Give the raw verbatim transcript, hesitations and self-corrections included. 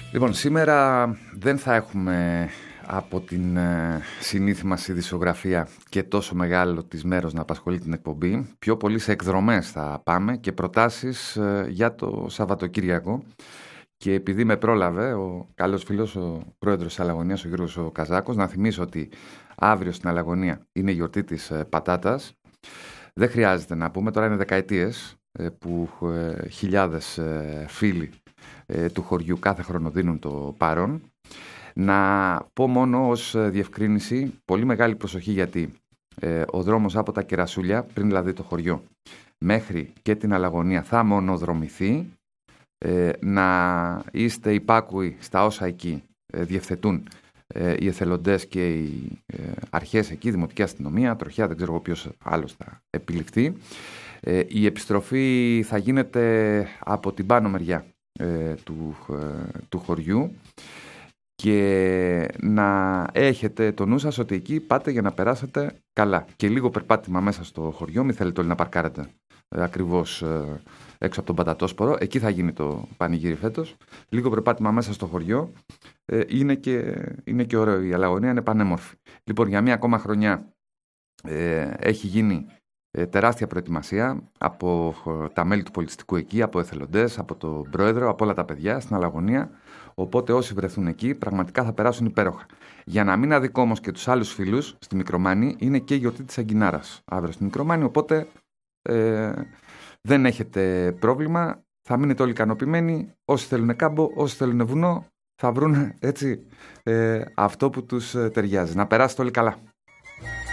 Λοιπόν, σήμερα δεν θα έχουμε από την ε, συνήθι μας ειδησιογραφία και τόσο μεγάλο της μέρος να απασχολεί την εκπομπή. Πιο πολύ σε εκδρομές θα πάμε και προτάσεις ε, για το Σαββατοκύριακο. Και επειδή με πρόλαβε ο καλός φίλος, ο πρόεδρος της Αλλαγωνίας, ο Γιώργος ο Καζάκος, να θυμίσω ότι αύριο στην Αλλαγωνία είναι η γιορτή της ε, πατάτας. Δεν χρειάζεται να πούμε, τώρα είναι δεκαετίες ε, που ε, χιλιάδες ε, φίλοι του χωριού κάθε χρόνο δίνουν το παρόν. Να πω μόνο ως διευκρίνηση, πολύ μεγάλη προσοχή, γιατί ε, ο δρόμος από τα Κερασούλια, πριν δηλαδή το χωριό, μέχρι και την Αλλαγωνία θα μονοδρομηθεί. Ε, να είστε υπάκουοι στα όσα εκεί ε, διευθετούν ε, οι εθελοντές και οι ε, αρχές εκεί, δημοτική αστυνομία, τροχιά, δεν ξέρω ποιος άλλος θα επιληφθεί. Ε, η επιστροφή θα γίνεται από την πάνω μεριά Του, του χωριού, και να έχετε το νου σας ότι εκεί πάτε για να περάσετε καλά. Και λίγο περπάτημα μέσα στο χωριό, μην θέλετε όλοι να παρκάρετε ε, ακριβώς ε, έξω από τον Πατατόσπορο. Εκεί θα γίνει το πανηγύρι φέτος. Λίγο περπάτημα μέσα στο χωριό ε, είναι, και, είναι και ωραίο. Η Αλλαγωνία είναι πανέμορφη. Λοιπόν, για μία ακόμα χρονιά ε, έχει γίνει Ε, τεράστια προετοιμασία από τα μέλη του πολιτιστικού εκεί, από εθελοντές, από τον πρόεδρο, από όλα τα παιδιά στην Αλλαγωνία. Οπότε όσοι βρεθούν εκεί πραγματικά θα περάσουν υπέροχα. Για να μην αδικώ όμως και τους άλλους φίλους, στη Μικρομάνη είναι και η γιορτή της Αγκινάρας αύριο στη Μικρομάνη. Οπότε ε, δεν έχετε πρόβλημα, θα μείνετε όλοι ικανοποιημένοι. Όσοι θέλουν κάμπο, όσοι θέλουν βουνό, θα βρουν έτσι ε, αυτό που τους ταιριάζει. Να περάσετε όλοι καλά.